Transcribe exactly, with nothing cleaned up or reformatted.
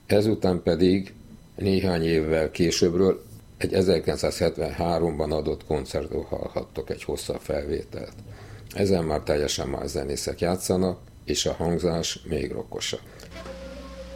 Ezután pedig néhány évvel későbbről egy ezerkilencszázhetvenháromban adott koncertről hallhattok egy hosszabb felvételt. Ezen már teljesen más zenészek játszanak, és a hangzás még rockosabb.